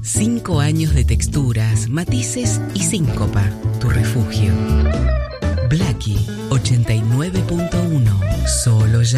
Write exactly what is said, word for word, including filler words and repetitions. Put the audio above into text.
Cinco años de texturas, matices y síncopa. Tu refugio. Blackie ochenta y nueve punto uno. Solo ya.